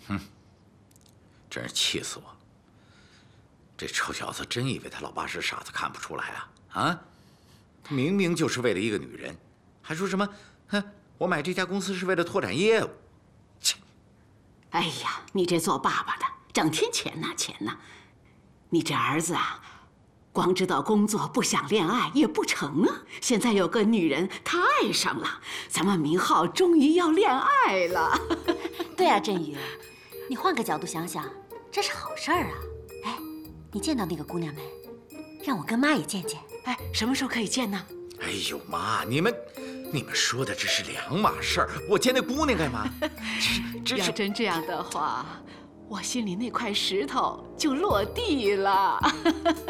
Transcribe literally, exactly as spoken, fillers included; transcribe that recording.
真是气死我！这臭小子真以为他老爸是傻子看不出来啊？啊，他明明就是为了一个女人，还说什么，哼，我买这家公司是为了拓展业务。切！ 哎呀，你这做爸爸的，整天钱呐钱呐，你这儿子啊，光知道工作不想恋爱也不成啊！现在有个女人他爱上了，咱们明浩终于要恋爱了。 对啊，振宇，你换个角度想想，这是好事儿啊！哎，你见到那个姑娘没？让我跟妈也见见。 哎，什么时候可以见呢？ 哎呦妈，你们，你们说的这是两码事儿。我见那姑娘干嘛？这这要真这样的话，我心里那块石头就落地了。